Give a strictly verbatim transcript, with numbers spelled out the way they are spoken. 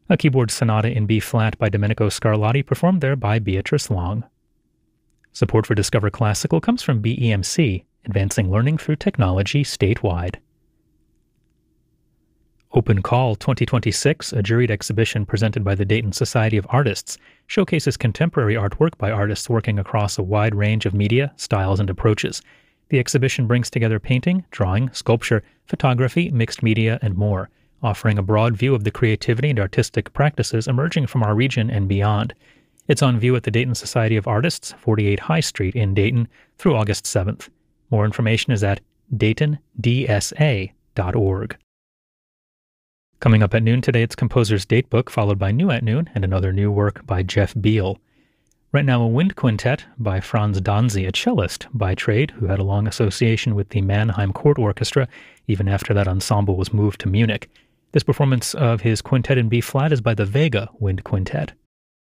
A keyboard sonata in B-flat by Domenico Scarlatti, performed there by Beatrice Long. Support for Discover Classical comes from B E M C, advancing learning through technology statewide. Open Call twenty twenty-six, a juried exhibition presented by the Dayton Society of Artists, showcases contemporary artwork by artists working across a wide range of media, styles, and approaches. The exhibition brings together painting, drawing, sculpture, photography, mixed media, and more, offering a broad view of the creativity and artistic practices emerging from our region and beyond. It's on view at the Dayton Society of Artists, forty-eight High Street in Dayton, through August seventh. More information is at dayton d s a dot org. Coming up at noon today, it's Composer's Datebook, followed by New at Noon and another new work by Jeff Beal. Right now, a wind quintet by Franz Danzi, a cellist by trade who had a long association with the Mannheim Court Orchestra, even after that ensemble was moved to Munich. This performance of his quintet in B-flat is by the Vega Wind Quintet.